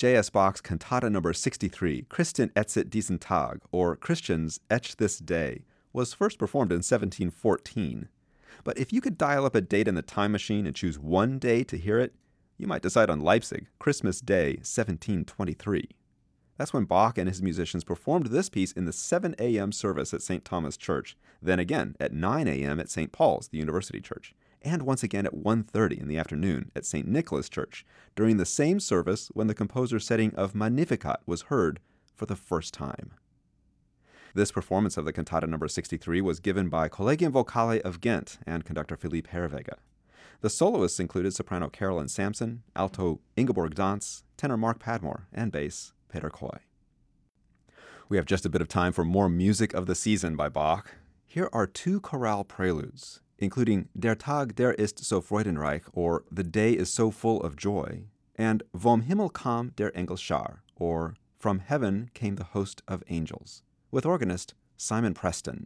J.S. Bach's Cantata number 63, Christen etzet diesen Tag, or Christians Etch This Day, was first performed in 1714. But if you could dial up a date in the time machine and choose one day to hear it, you might decide on Leipzig, Christmas Day, 1723. That's when Bach and his musicians performed this piece in the 7 a.m. service at St. Thomas Church, then again at 9 a.m. at St. Paul's, the University Church, and once again at 1:30 in the afternoon at St. Nicholas Church, during the same service when the composer's setting of Magnificat was heard for the first time. This performance of the Cantata number 63 was given by Collegium Vocale of Ghent and conductor Philippe Herreweghe. The soloists included soprano Carolyn Sampson, alto Ingeborg Dantz, tenor Mark Padmore, and bass Peter Coy. We have just a bit of time for more music of the season by Bach. Here are 2 chorale preludes, including Der Tag der ist so freudenreich, or The Day is so full of joy, and Vom Himmel kam der Engelschar, or From Heaven came the host of angels, with organist Simon Preston.